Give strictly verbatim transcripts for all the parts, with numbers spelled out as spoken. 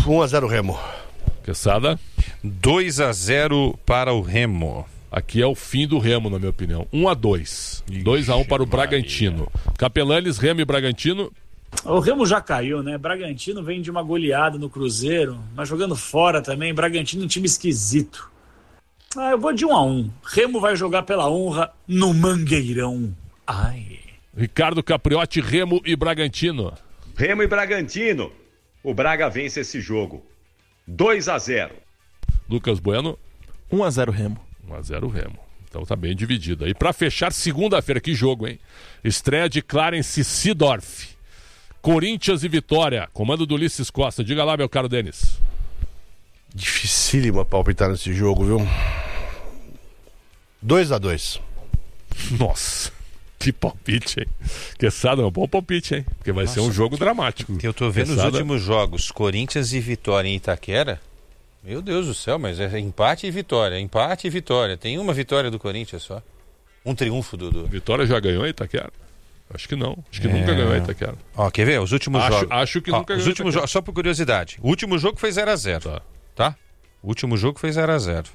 um a zero Remo. Quesada? dois a zero para o Remo. Aqui é o fim do Remo, na minha opinião. um a dois. dois a um para o Bragantino. Capelanes, Remo e Bragantino. O Remo já caiu, né? Bragantino vem de uma goleada no Cruzeiro, mas jogando fora também. Bragantino é um time esquisito. Ah, eu vou de um a um. Remo vai jogar pela honra no Mangueirão. Ai. Ricardo Capriotti, Remo e Bragantino. Remo e Bragantino. O Braga vence esse jogo. dois a zero. Lucas Bueno. um a zero Remo. um a zero Remo. Então tá bem dividido. E pra fechar, segunda-feira, que jogo, hein? Estreia de Clarence Seedorf. Corinthians e Vitória. Comando do Ulisses Costa. Diga lá, meu caro Denis. Dificílimo palpitar nesse jogo, viu? dois a dois. Nossa, que palpite, hein? Quesada é um bom palpite, hein? Porque vai Nossa, ser um jogo dramático. Que eu tô vendo Quesada... os últimos jogos, Corinthians e Vitória em Itaquera. Meu Deus do céu, mas é empate e vitória, empate e vitória. Tem uma vitória do Corinthians só. Um triunfo do... do... Vitória já ganhou em Itaquera? Acho que não. Acho que é... nunca ganhou em Itaquera. Ó, quer ver? Os últimos acho, jogos... Acho que Ó, nunca os ganhou últimos jogos, só por curiosidade. O último jogo foi zero a zero. Tá. Tá? O último jogo foi zero a zero.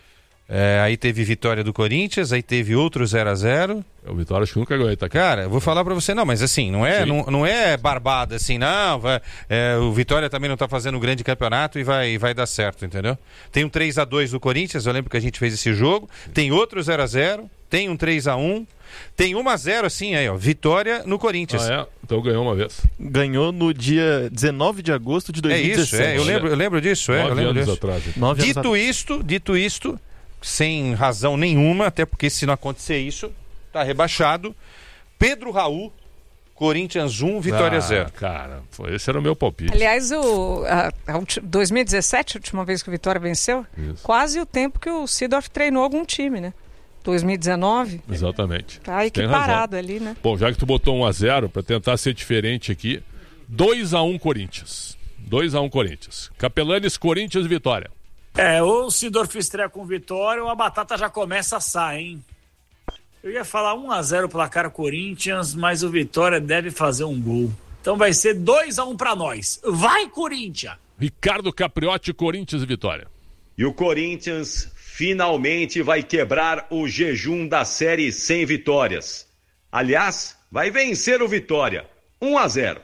É, aí teve vitória do Corinthians, aí teve outro zero a zero. O Vitória acho que nunca ganhou Itaquera. Cara, eu vou falar pra você, não, mas assim, não é, não, não é barbada assim, não, vai, é, o Vitória também não tá fazendo um grande campeonato e vai, vai dar certo, entendeu? Tem um três a dois do Corinthians, eu lembro que a gente fez esse jogo, tem outro zero a zero, tem um três a um, tem um a zero assim, aí ó, vitória no Corinthians. Ah, é? Então ganhou uma vez. Ganhou no dia dezenove de agosto de dois mil e dezessete. É isso, é, eu lembro, eu lembro disso, é, eu lembro anos disso. Atrás, Nove dito anos isto, dito isto, sem razão nenhuma, até porque se não acontecer isso, tá rebaixado. Pedro Raul, Corinthians um, Vitória ah, zero. Cara, foi, esse era o meu palpite. Aliás, o a, a, dois mil e dezessete, a última vez que o Vitória venceu, isso. Quase o tempo que o Seedorf treinou algum time, né? dois mil e dezenove. Exatamente. Tá equiparado ali, né? Bom, já que tu botou um a zero, pra tentar ser diferente aqui, dois a um Corinthians. dois a um Corinthians. Capelanes, Corinthians e Vitória. É, ou o Seedorf estreia com vitória ou a batata já começa a assar, hein? Eu ia falar um a zero placar Corinthians, mas o Vitória deve fazer um gol. Então vai ser dois a um pra nós. Vai, Corinthians! Ricardo Capriotti, Corinthians e Vitória. E o Corinthians finalmente vai quebrar o jejum da série sem vitórias. Aliás, vai vencer o Vitória. um a zero.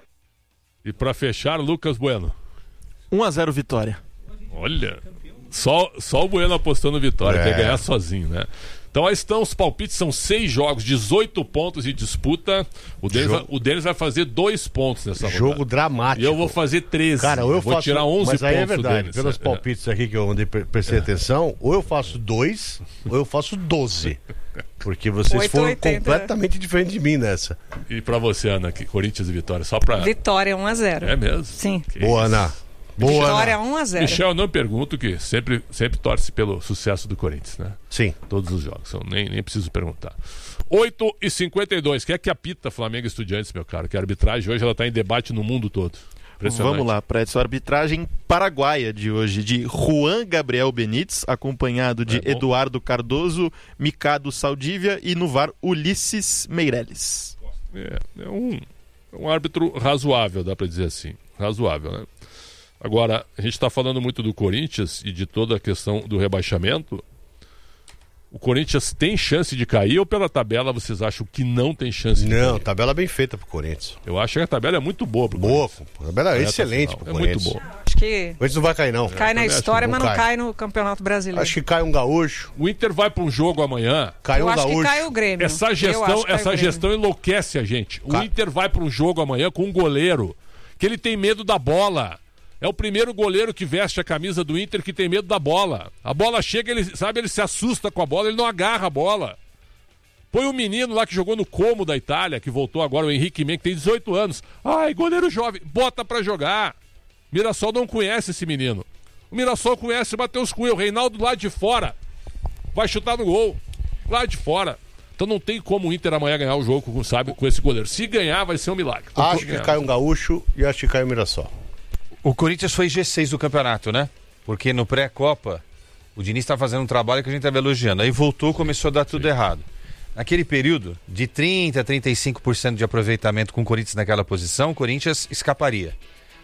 E pra fechar, Lucas Bueno. um a zero Vitória. Olha, só, só o Bueno apostando Vitória, É. quer ganhar sozinho, né? Então aí estão os palpites, são seis jogos, dezoito pontos de disputa. O Denis, Jogo- vai, o Denis vai fazer dois pontos nessa rodada. Jogo dramático. E eu vou fazer treze. Cara, ou eu vou faço, tirar onze mas aí pontos é verdade, Denis. pelos É. palpites aqui que eu andei pre- prestei atenção, ou eu faço dois, ou eu faço doze. Porque vocês oito, foram oitenta, completamente diferentes de mim nessa. E pra você, Ana, que Corinthians e Vitória, só pra... Vitória um a zero. É mesmo? Sim. Que Boa, isso. Ana. Boa, Vitória Ana. um a zero. Michel, eu não pergunto, que sempre, sempre torce pelo sucesso do Corinthians, né? Sim. Todos os jogos, eu nem, nem preciso perguntar. oito e cinquenta e dois, quem é que apita Flamengo e Estudiantes, meu caro? Que a arbitragem hoje ela tá em debate no mundo todo. Impressionante. Vamos lá, para essa arbitragem paraguaia de hoje, de Juan Gabriel Benítez, acompanhado de É bom. Eduardo Cardoso, Mikado Saldívia e no V A R Ulisses Meirelles. É, é um, um árbitro razoável, dá pra dizer assim. Razoável, né? Agora, a gente está falando muito do Corinthians e de toda a questão do rebaixamento. O Corinthians tem chance de cair ou pela tabela vocês acham que não tem chance de Não, cair? tabela bem feita pro Corinthians. Eu acho que a tabela é muito boa pro Boa, Corinthians. a tabela é Reta excelente final. pro É Corinthians. muito boa. Acho que O Corinthians não vai cair, não. cai na também acho história, que mas não não cai. cai no Campeonato Brasileiro. Acho que cai um gaúcho, O Inter vai para um jogo amanhã. cai Eu um acho que gaúcho. cai o Grêmio. Essa Eu gestão, acho que cai o essa Grêmio. gestão enlouquece a gente. O Ca- Inter vai para um jogo amanhã com um goleiro que ele tem medo da bola. É o primeiro goleiro que veste a camisa do Inter que tem medo da bola. A bola chega, ele sabe, ele se assusta com a bola, ele não agarra a bola. Põe um menino lá que jogou no Como da Itália, que voltou agora, o Henrique Men, que tem dezoito anos. Ai, goleiro jovem, bota pra jogar. Mirassol não conhece esse menino. O Mirassol conhece o Matheus Cunha, o Reinaldo lá de fora. Vai chutar no gol. Lá de fora. Então não tem como o Inter amanhã ganhar o jogo, com, sabe, com esse goleiro. Se ganhar, vai ser um milagre. Então, Acho que cai um gaúcho e acho que cai o Mirassol. O Corinthians foi G seis do campeonato, né? Porque no pré-copa, o Diniz está fazendo um trabalho que a gente estava elogiando. Aí voltou, começou a dar tudo errado. Naquele período, de trinta a trinta e cinco por cento de aproveitamento com o Corinthians naquela posição, o Corinthians escaparia.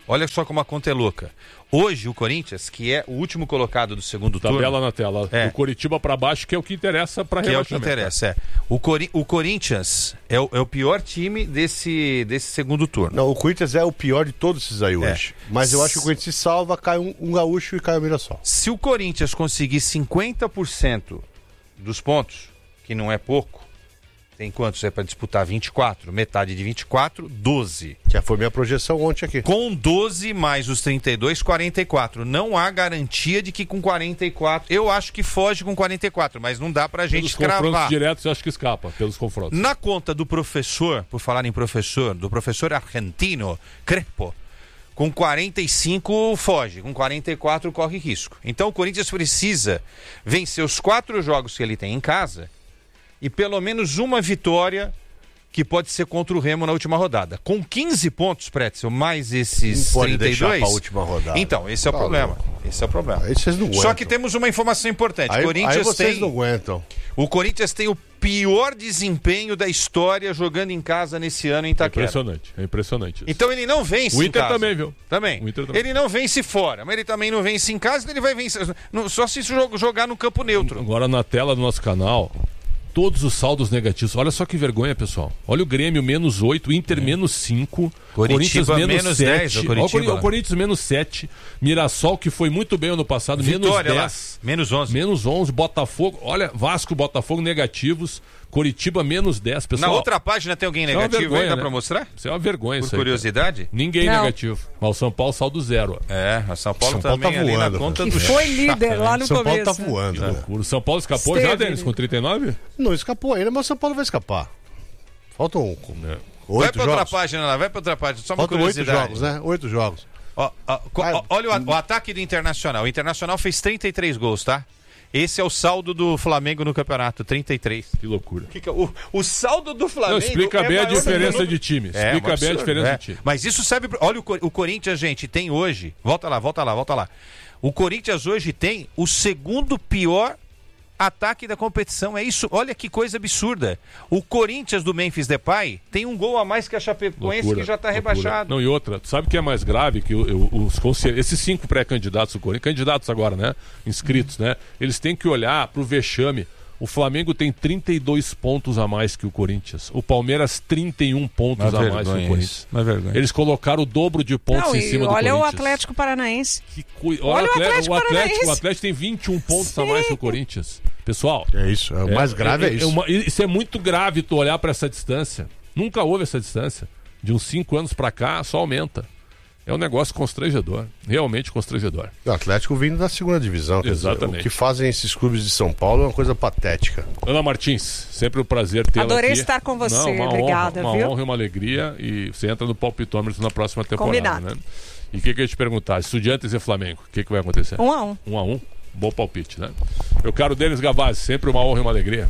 Olha só como a conta é louca. Hoje, o Corinthians, que é o último colocado do segundo turno... Tabela na tela. É. O Coritiba para baixo, que é o que interessa para Que é o que interessa, é. O, Cori... o Corinthians é o, é o pior time desse, desse segundo turno. Não, o Corinthians é o pior de todos esses aí hoje. É. Mas eu acho que o Corinthians se salva, cai um, um gaúcho e cai o Mirassol. Se o Corinthians conseguir cinquenta por cento dos pontos, que não é pouco, tem quantos é para disputar? vinte e quatro. Metade de vinte e quatro, doze. Já foi minha projeção ontem aqui. Com doze mais os trinta e dois, quarenta e quatro. Não há garantia de que com quarenta e quatro... Eu acho que foge com quarenta e quatro, mas não dá pra gente cravar. Pelos confrontos diretos, eu acho que escapa, pelos confrontos. Na conta do professor, por falar em professor, do professor argentino, Crespo, com quarenta e cinco foge, com quarenta e quatro corre risco. Então o Corinthians precisa vencer os quatro jogos que ele tem em casa e pelo menos uma vitória que pode ser contra o Remo na última rodada. Com quinze pontos, Pretzel, mais esses não pode trinta e dois... deixar pra última rodada. Então, esse é o problema. Esse é o problema. Aí vocês não aguentam. Só que temos uma informação importante. Aí, Corinthians aí vocês tem... não aguentam. O Corinthians tem o pior desempenho da história jogando em casa nesse ano em Itaquera. É impressionante, é impressionante isso. Então ele não vence o em Inter casa. também, viu? Também. O Inter também. Ele não vence fora, mas ele também não vence em casa, então ele vai vencer só se jogar no campo neutro. Agora na tela do nosso canal, todos os saldos negativos. Olha só que vergonha, pessoal. Olha o Grêmio menos oito, Inter é. menos cinco, Corinthians menos, menos dez. O, Olha o Corinthians menos sete, Mirassol, que foi muito bem ano passado, Vitória, menos dez. Lá. Menos onze. Menos onze, Botafogo. Olha, Vasco, Botafogo negativos, Coritiba menos dez. Pessoal, na outra página tem alguém negativo, é vergonha, aí dá né? pra mostrar? Isso é uma vergonha. Por isso curiosidade? Aí, Ninguém Não. negativo. Mas o São Paulo saldo zero. É, o São Paulo São Paulo também tá ali voando, na conta E do foi líder lá no São começo. Paulo tá voando. Né? O São Paulo escapou Esteve, já, Denis, com trinta e nove? Não escapou ainda, mas o São Paulo vai escapar. Faltam um, É. Vai oito pra jogos. outra página lá, vai pra outra página. Só uma Faltam oito curiosidade. jogos, né? Oito jogos. Ó, ó, co- ó, olha o, a- o ataque do Internacional. O Internacional fez trinta e três gols, tá? Esse é o saldo do Flamengo no campeonato, trinta e três. Que loucura. Que que é? O, o saldo do Flamengo. Não, explica é bem a maior do que o diferença número- de time. É, Explica um bem a absurdo, diferença é. de time. Mas isso serve. pro- Olha o, Cor- o Corinthians, gente, tem hoje. Volta lá, volta lá, volta lá. O Corinthians hoje tem o segundo pior ataque da competição. É isso. Olha que coisa absurda. O Corinthians do Memphis Depay tem um gol a mais que a Chapecoense, Loucura, que já está loucura. rebaixado. Não, e outra, tu sabe o que é mais grave? Que o- o- os conselheiros, esses cinco pré-candidatos do Corinthians, candidatos agora, né? Inscritos, né? Eles têm que olhar pro vexame. O Flamengo tem trinta e dois pontos a mais que o Corinthians. O Palmeiras, trinta e um pontos Uma a mais que vergonha o Corinthians. isso, uma vergonha. Eles colocaram o dobro de pontos Não, em e cima do olha Corinthians. o Atlético Paranaense. Que coi- Olha o Atle- Atlético o Atlético, Paranaense. o Atlético tem vinte e um pontos a mais que o Corinthians. Pessoal, É isso. É, o mais grave é, isso. uma- isso é muito grave tu olhar para essa distância. Nunca houve essa distância. De uns cinco anos para cá, só aumenta. É um negócio constrangedor. Realmente constrangedor. O Atlético vindo da segunda divisão. quer dizer, Exatamente. o que fazem esses clubes de São Paulo é uma coisa patética. Ana Martins, sempre um prazer tê-la aqui. Adorei estar com você, Não, uma obrigada, honra, uma viu? honra e uma alegria. E você entra no palpitômetro na próxima temporada. Combinado. Né? E o que, que eu ia te perguntar? Estudiantes e Flamengo, o que, que vai acontecer? Um a um. Um a um. Bom palpite, né? Meu caro Denis Gavazzi, sempre uma honra e uma alegria.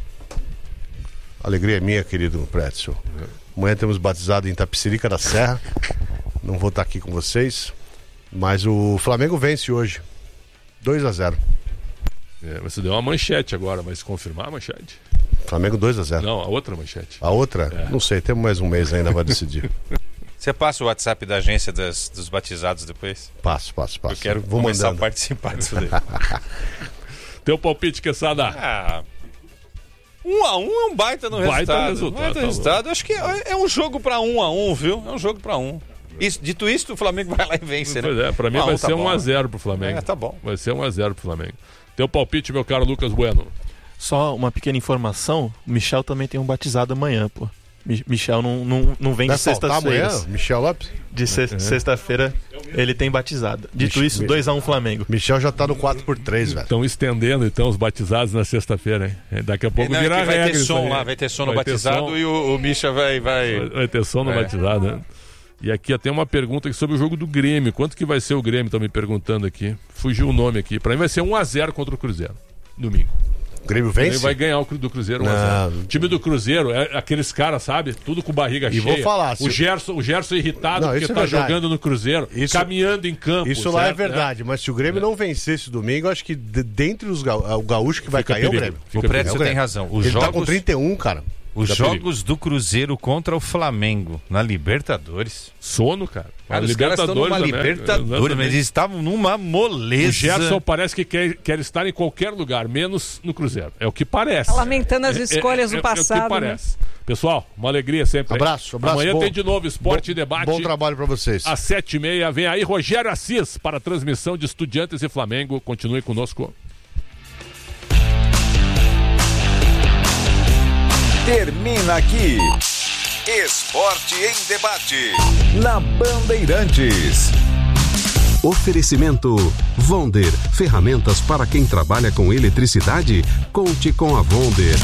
Alegria minha, querido Pretzel. Amanhã temos batizado em Tapicerica da Serra. Não vou estar aqui com vocês. Mas o Flamengo vence hoje. dois a zero. É, você deu uma manchete agora, mas confirmar a manchete? Flamengo dois a zero. Não, a outra manchete. A outra? É. Não sei, temos mais um mês ainda para decidir. Você passa o WhatsApp da agência das- dos batizados depois? Passo, passo, passo. Eu quero Vou começar mandando. a participar disso daí. Teu palpite, Quesada. Ah, um a um é um baita no Baita resultado. resultado, Baita tá resultado. Acho que é, é um jogo pra um a um, viu? É um jogo pra um. Isso, dito isso, o Flamengo vai lá e vence, né? Pois é, pra mim um a um vai tá ser bom. um a zero pro Flamengo. É, tá bom. Vai ser um a zero pro Flamengo. Teu palpite, meu caro Lucas Bueno. Só uma pequena informação, o Michel também tem um batizado amanhã, pô. Mi- Michel não, não, não vem Vai de faltar amanhã? sexta-feira. Michel Lopes? De se- sexta-feira ele tem batizado. Dito Mich- isso, dois a um Flamengo. Michel já tá no quatro por três, velho. Estão estendendo então os batizados na sexta-feira, hein? É, Daqui a pouco Não, é vira que vai regra ter isso som aí. lá, vai ter som no Vai ter batizado som. e o, o Misha vai... vai... Vai- Vai ter som no É. batizado, né? E aqui tem uma pergunta aqui sobre o jogo do Grêmio. Quanto que vai ser o Grêmio? Estão me perguntando aqui. Fugiu o nome aqui. Pra mim vai ser um a zero contra o Cruzeiro. Domingo. O Grêmio Ele vence? vai ganhar o cru- do Cruzeiro um a zero. Não. O time do Cruzeiro é aqueles caras, sabe? Tudo com barriga E cheia. vou falar, se- O Gerson, o Gerson irritado Não, porque isso é tá verdade. jogando no Cruzeiro, Isso- caminhando em campo. Isso lá é certo? verdade, mas se o Grêmio não vencesse domingo, eu acho que de- dentre os ga... o gaúcho que vai Fica cair é o perigo. Grêmio. Fica O perigo. Pretzel É o tem Grêmio. razão. Os Ele jogos... tá com trinta e um, cara. Os Dá jogos perigo. do Cruzeiro contra o Flamengo na Libertadores. Sono, cara. Cara, os caras estão numa né? Libertadores, Exatamente. mas eles estavam numa moleza. O Gerson parece que quer, quer estar em qualquer lugar, menos no Cruzeiro. É o que parece. Tá lamentando as É- é- escolhas é- do é passado. o que parece. Pessoal, uma alegria sempre. Abraço, abraço. Amanhã bom, tem de novo Esporte bom, e Debate. Bom trabalho pra vocês. Às sete e meia, vem aí Rogério Assis para a transmissão de Estudiantes e Flamengo. Continue conosco. Termina aqui. Esporte em Debate. Na Bandeirantes. Oferecimento Vonder, ferramentas para quem trabalha com eletricidade. Conte com a Vonder.